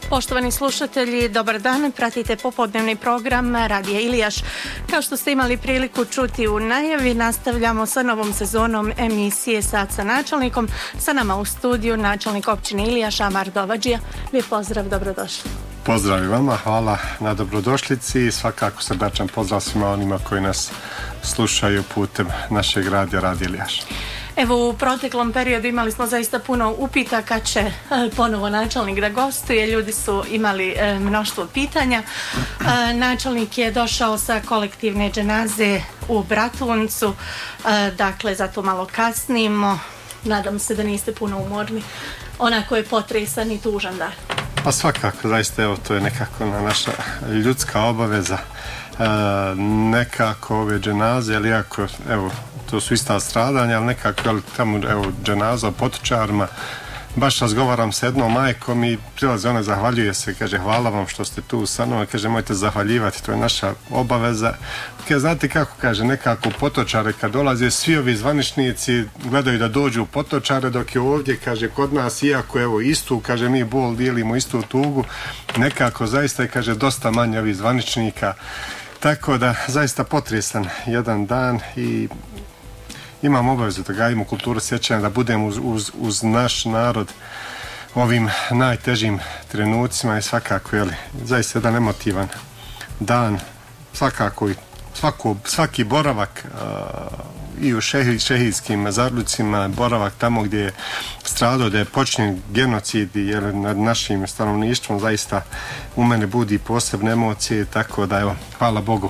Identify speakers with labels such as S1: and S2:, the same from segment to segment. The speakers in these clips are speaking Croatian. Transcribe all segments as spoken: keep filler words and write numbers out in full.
S1: Poštovani slušatelji, dobar dan, pratite popodnevni program Radija Ilijaš. Kao što ste imali priliku čuti u najavi, nastavljamo sa novom sezonom emisije Sad sa načelnikom. Sa nama u studiju načelnik općine Ilijaš, Amar Dovadžija. Lijep pozdrav, dobrodošli.
S2: Pozdrav i vama, hvala na dobrodošlici i svakako srdačan pozdrav svima onima koji nas slušaju putem našeg radija Radija Ilijaš.
S1: Evo, u proteklom periodu imali smo zaista puno upita kad će e, ponovo načelnik da gostuje. Ljudi su imali e, mnoštvo pitanja. E, načelnik je došao sa kolektivne dženaze u Bratuncu, e, dakle zato malo kasnimo. Nadam se da niste puno umorni. Onako je potresan i tužan dan.
S2: Pa svakako, zaista evo, to je nekako naša ljudska obaveza. E, nekako ove dženaze, ali iako evo to su ista stradanja, ali nekako ali tamo evo dženaza o potočarima, baš razgovaram s jednom majkom i prilaze, ona zahvaljuje se, kaže hvala vam što ste tu sa nama, kaže mojte zahvaljivati, to je naša obaveza. Kaže, znate kako, kaže, nekako potočare kad dolaze, svi ovi zvaničnici gledaju da dođu u potočare, dok je ovdje, kaže, kod nas, iako evo istu, kaže, mi bol dijelimo istu tugu, nekako zaista je, kaže, dosta manje ovih zvaničnika, tako da zaista potresan jedan dan i imam obavezu da gajimo kulturu sjećanja, da budem uz, uz, uz naš narod ovim najtežim trenucima i svakako, jeli, zaista jedan emotivan dan, svakako i svako, svaki boravak uh, i u šehi, šehijskim mezarlucima, boravak tamo gdje je stradao, da je počinjen genocid jeli, nad našim stanovništvom, zaista u mene budi posebne emocije, tako da evo, hvala Bogu.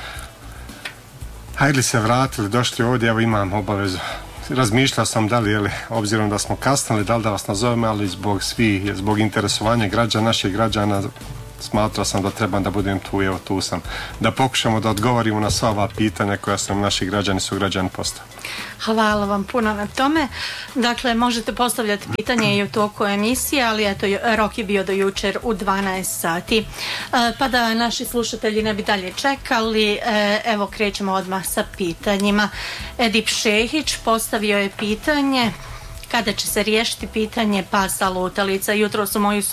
S2: Hajde se vratili, došli ovdje, evo imam obavezu. Razmišljao sam da li, jeli, obzirom da smo kasnili, da li da vas nazovem, ali zbog svih, zbog interesovanja građana, naših građana, smatrao sam da trebam da budem tu, evo tu sam. Da pokušamo da odgovorimo na sva ova pitanja koja su nam naši građani, su građani postavili.
S1: Hvala vam puno na tome. Dakle, možete postavljati pitanje i u toku emisije, ali eto, rok je bio do jučer u dvanaest sati. E, pa da naši slušatelji ne bi dalje čekali, e, evo krećemo odmah sa pitanjima. Edip Šehić postavio je pitanje kada će se riješiti pitanje pasa lutalica. Jutro su moji